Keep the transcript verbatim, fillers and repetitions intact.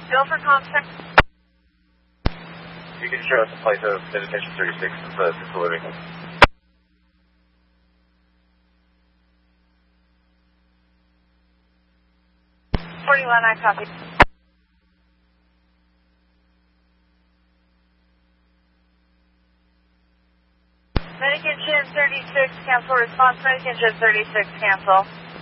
Bill for contact. You can show us the place of Detention thirty-six since uh, since the living. forty-one, I copy. Medication thirty-six, cancel response. Medication thirty-six, cancel.